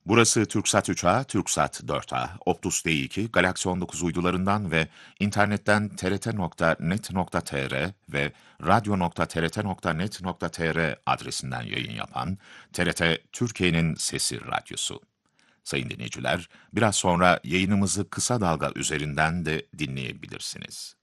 Burası TürkSat 3A, TürkSat 4A, Optus D2, Galaxy 19 uydularından ve internetten trt.net.tr ve radyo.trt.net.tr adresinden yayın yapan TRT Türkiye'nin Sesi Radyosu. Sayın dinleyiciler, biraz sonra yayınımızı kısa dalga üzerinden de dinleyebilirsiniz.